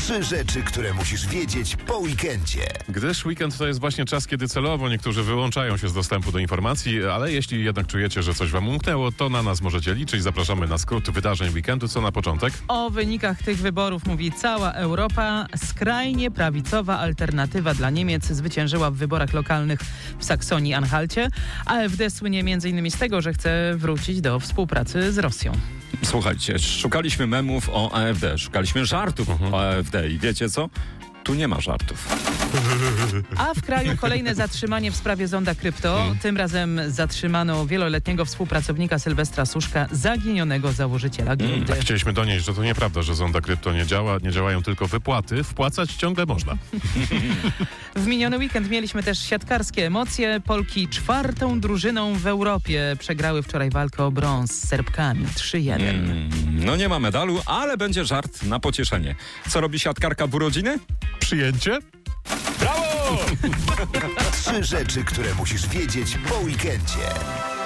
3 rzeczy, które musisz wiedzieć po weekendzie. Gdyż weekend to jest właśnie czas, kiedy celowo niektórzy wyłączają się z dostępu do informacji, ale jeśli jednak czujecie, że coś wam umknęło, to na nas możecie liczyć. Zapraszamy na skrót wydarzeń weekendu. Co na początek? O wynikach tych wyborów mówi cała Europa. Skrajnie prawicowa alternatywa dla Niemiec zwyciężyła w wyborach lokalnych w Saksonii-Anhalcie. AfD słynie m.in. z tego, że chce wrócić do współpracy z Rosją. Słuchajcie, szukaliśmy memów o AfD, szukaliśmy żartów o AfD i wiecie co? Tu nie ma żartów. A w kraju kolejne zatrzymanie w sprawie zonda krypto. Tym razem zatrzymano wieloletniego współpracownika Sylwestra Suszka, zaginionego założyciela giełdy. Chcieliśmy donieść, że to nieprawda, że zonda krypto nie działa, nie działają tylko wypłaty. Wpłacać ciągle można. W miniony weekend mieliśmy też siatkarskie emocje. Polki 4. drużyną w Europie przegrały wczoraj walkę o brąz z Serbkami 3-1. No nie ma medalu, ale będzie żart na pocieszenie. Co robi siatkarka w urodziny? Przyjęcie? Brawo! 3 rzeczy, które musisz wiedzieć po weekendzie.